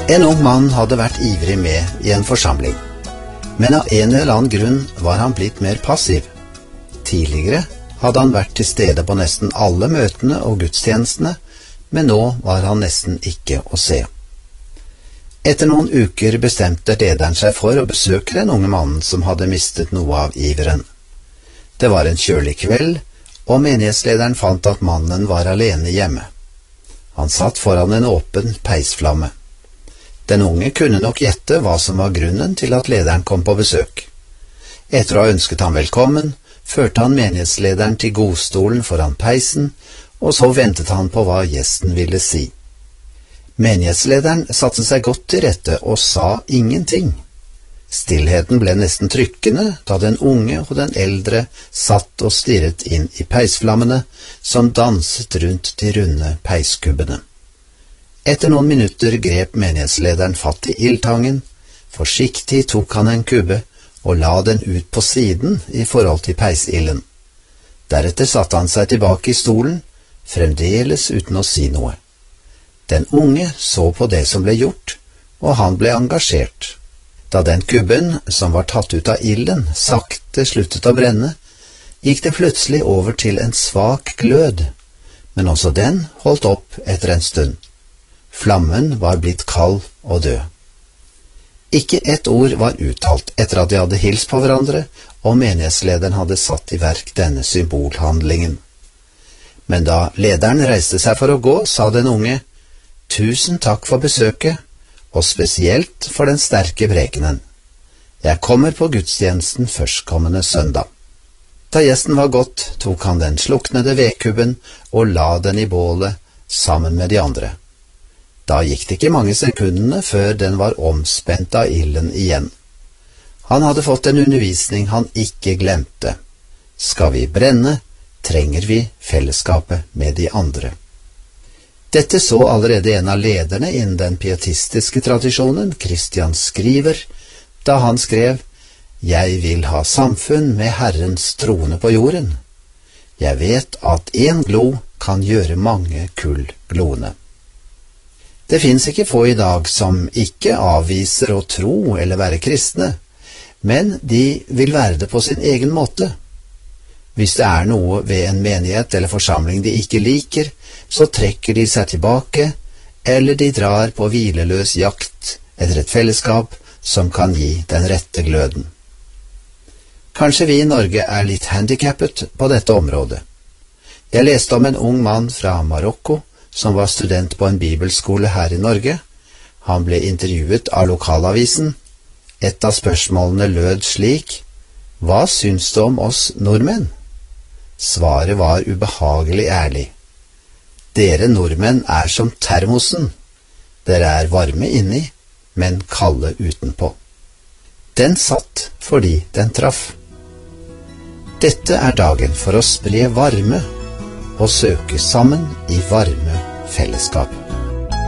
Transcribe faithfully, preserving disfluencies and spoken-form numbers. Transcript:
En ung mann hadde vært ivrig med i en forsamling, men av en eller annen grunn var han blitt mer passiv. Tidligere hadde han vært til stede på nesten alle møtene og gudstjenestene, men nå var han nesten ikke å se. Etter noen uker bestemte lederen seg for å besøke den unge mannen som hadde mistet noe av iveren. Det var en kjølig kveld, og menighetslederen fant at mannen var alene hjemme. Han satt foran en åpen peisflamme. Den unge kunne nok gjette hva som var grunnen til at lederen kom på besøk. Etter å ha ønsket ham velkommen, førte han menighetslederen til godstolen foran peisen, og så ventet han på hva gjesten ville si. Menighetslederen satte seg godt til rette og sa ingenting. Stillheten ble nesten trykkende da den unge og den eldre satt og stirret inn i peisflammene som danset rundt de runde peiskubbene. Etter noen minutter grep menighetslederen fatt i ildtangen, forsiktig tok han en kubbe og la den ut på siden i forhold til peisilden. Deretter satte han seg tilbake i stolen, fremdeles uten å si noe. Den unge så på det som ble gjort, og han ble engasjert. Da den kubben, som var tatt ut av ilden, sakte sluttet å brenne, gikk det plutselig over til en svak glød, men også den holdt opp etter en stund. Flammen var blitt kald og død. Ikke ett ord var uttalt etter at de hadde hilst på hverandre, og menighetslederen hadde satt i verk denne symbolhandlingen. Men da lederen reiste seg for å gå, sa den unge, «Tusen takk for besøket, og spesielt for den sterke prekenen. Jeg kommer på gudstjenesten førstkommende søndag.» Da gjesten var gått, tok han den sluknede vedkubben og la den i bålet sammen med de andre. Da gikk det ikke mange sekundene før den var omspent av ilden igjen. Han hadde fått en undervisning han ikke glemte. Skal vi brenne, trenger vi fellesskapet med de andre. Dette så allerede en av lederne innen den pietistiske tradisjonen, Christian Skriver, da han skrev «Jeg vil ha samfunn med Herrens trone på jorden. Jeg vet at en glo kan gjøre mange kull gloende.» Det finnes ikke få i dag som ikke avviser å tro eller være kristne, men de vil være det på sin egen måte. Hvis det er noe ved en menighet eller forsamling de ikke liker, så trekker de seg tilbake, eller de drar på hvileløs jakt etter et fellesskap som kan gi den rette gløden. Kanskje vi i Norge er litt handikappet på dette området. Jeg leste om en ung mann fra Marokko, som var student på en bibelskole her i Norge. Han ble intervjuet av lokalavisen. Et av spørsmålene lød slik: «Hva syns du om oss nordmenn?» Svaret var ubehagelig ærlig. «Dere nordmenn er som termosen. Dere er varme inni, men kalde utenpå.» Den satt fordi den traff. Dette er dagen for å spre varme og søke sammen i varme fellesskap.